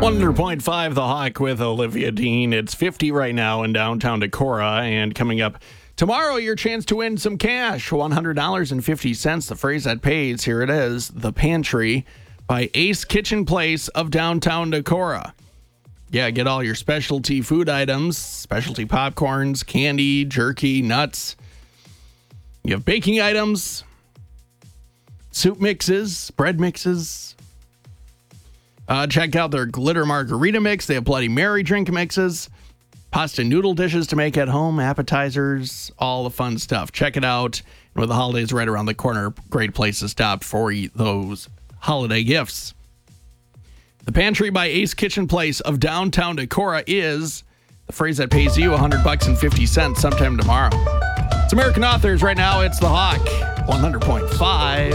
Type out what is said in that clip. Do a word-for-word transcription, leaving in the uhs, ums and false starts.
one hundred point five The Hawk with Olivia Dean. It's fifty right now in downtown Decorah, and coming up tomorrow, your chance to win some cash, one hundred dollars and fifty cents. The phrase that pays, here it is, The Pantry by Ace Kitchen Place of downtown Decorah. Yeah, get all your specialty food items, specialty popcorns, candy, jerky, nuts. You have baking items, soup mixes, bread mixes. Uh, check out their glitter margarita mix. They have Bloody Mary drink mixes, pasta noodle dishes to make at home, appetizers, all the fun stuff. Check it out. And with the holidays right around the corner, great place to stop for those holiday gifts. The Pantry by Ace Kitchen Place of downtown Decorah is the phrase that pays you one hundred bucks and fifty cents sometime tomorrow. It's American Authors right now. It's The Hawk, one hundred point five.